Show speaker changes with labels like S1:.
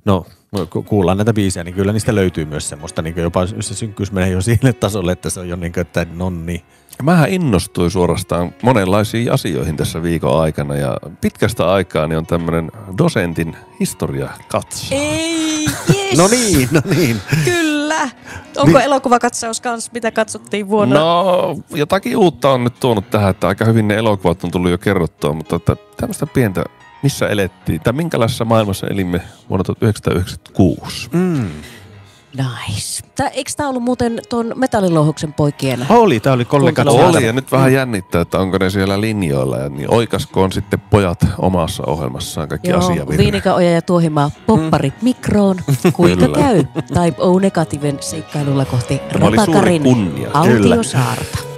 S1: No, kuullaan näitä biisejä, niin kyllä niistä löytyy myös semmoista, niin jopa se synkkyys menee jo sille tasolle, että se on jo niin kuin, että nonni.
S2: Mähän innostuin suorastaan monenlaisiin asioihin tässä viikon aikana ja pitkästä aikaa niin on tämmönen dosentin historiakatsaus.
S3: Ei, jes.
S1: No niin.
S3: Kyllä. Onko elokuvakatsaus kanssa, mitä katsottiin vuonna?
S2: No, jotakin uutta on nyt tuonut tähän, että aika hyvin ne elokuvat on tullut jo kerrottua, mutta tämmöistä pientä, missä elettiin, tai minkälaisessa maailmassa elimme vuonna 1996.
S3: Nice. Eikö tämä ollut muuten tuon Metallilouhoksen poikien?
S1: Tämä oli kollegat.
S2: Oli, ja nyt vähän jännittää, että onko ne siellä linjoilla, ja niin oikaskoon sitten pojat omassa ohjelmassaan kaikki asiavirheet.
S3: Viinika Oja ja Tuohimaa, popparit mikroon, kuinka käy? Tai O-negatiivin seikkailulla kohti Ratakarin autiosaarta.